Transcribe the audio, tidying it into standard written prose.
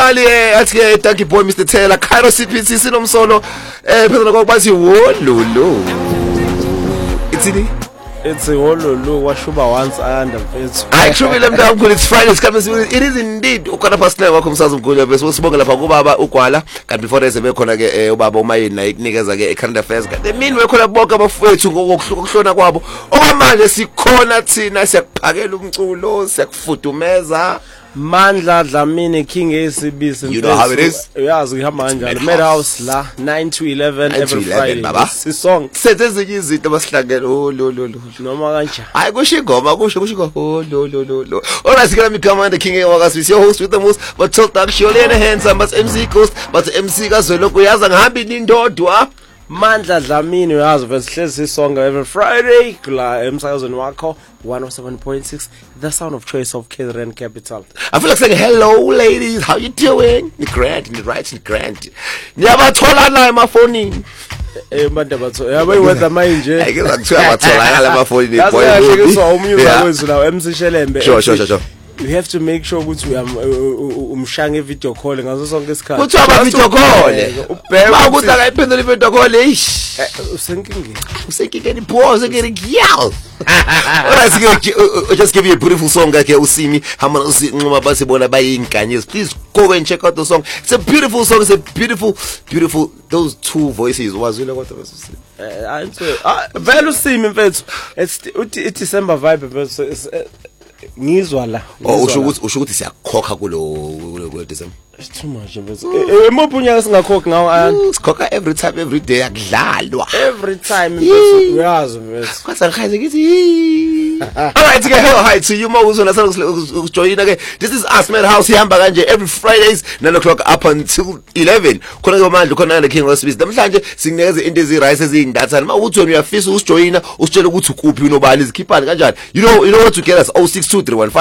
imali athi ke Donkey Boy Mr Taylor Cairo CPC sinomsolo phezulu kokubathi wololo itsini It's a hololo washuba once under mfethu. Ayishubile mntamkhulu it's Friday sikhamba it is indeed ukona pasine wakho umsazi mkhulu bese sibonga lapha kubaba ugwala kanti before ese bekhona ke ubaba umayini naye kunikeza ke current affairs kanti mini wekhona bonke abafowethu ngokuhlona kwabo okwamanje sikhona thina siyakuphakela umculo siyakufudumeza Mandla Dlamini King ACB. You know how it is? Uyazi ngihamba kanjalo Madhouse la 9 to 11 every Friday. Baba. Sisong senze ezinye izinto basihlangene lo noma kanjani. hayi kusho ingoma kusho lo alright sikela mikamanda King wakasisi your host with the most but talk that surely in the hands but MC Ghost but MC kazwelo kuyaza ngihamba indodwa Mandla Dlamini uyazi vese hlezi sisonga every Friday kula emsakazweni wakho 107.6 the sound of choice of KZN Capital. I feel like saying hello ladies how you doing the grand niyabathola na emafonini Manje batho yabo iweather manje ayike ngakuthiwa bathola ngala emafonini boy boy umnyuka kwethu la MC Shelembe. Sure You have to make sure ukuthi umshange video call ngaso sonke isikhathi. Kuthi aba video call. Ubheka ukuthi akayiphendula video call eish. Usenkingeni pause ngeke ngiyal. Alright, just give you a beautiful song like uSimi hama usinquma basibona bayinkanyezi. Please go and check out the song. It's a beautiful song. It's a beautiful those two voices. Wazile kodwa bese. Vele uSimi mfethu. It's December vibe mfethu. Ngizwa la usho ukuthi siyakhokha kulo December it's too much mfethu emophunya singakhokha ngawo sikhokha every time every day akudlalwa every time mfethu uyazi mfethu kwasa ngikhaze ngithi alright ke hello hi to you Mawuzo ukujoyina ke this is us Madhouse ihamba kanje every Fridays 9 o'clock up until 11 khona komandla khona la King Rosbis namhlanje sikunikeza into ezirice ezindathana mawuthi wena uyafisa usijoyina usitshela ukuthi ukuphi unobani izikhiphani kanjani you know what to get us 062315